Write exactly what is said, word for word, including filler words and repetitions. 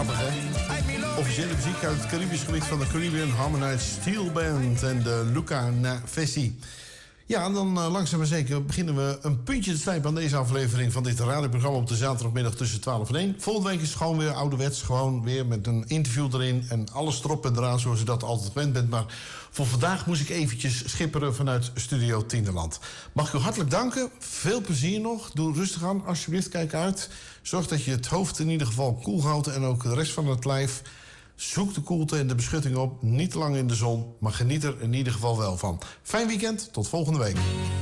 grappig, hè? Officiële muziek uit het Caribisch gebied van de Caribbean Harmonized Steel Band en de Luca Navesi. Ja, en dan uh, langzaam maar zeker beginnen we een puntje te stijpen aan deze aflevering van dit radioprogramma op de zaterdagmiddag tussen twaalf en één. Volgende week is het gewoon weer ouderwets, gewoon weer met een interview erin en alles erop en eraan zoals u dat altijd gewend bent. Maar voor vandaag moest ik eventjes schipperen vanuit Studio Tienderland. Mag ik u hartelijk danken, veel plezier nog, doe rustig aan, alsjeblieft, kijk uit. Zorg dat je het hoofd in ieder geval koel houdt en ook de rest van het lijf. Zoek de koelte en de beschutting op. Niet te lang in de zon, maar geniet er in ieder geval wel van. Fijn weekend, tot volgende week.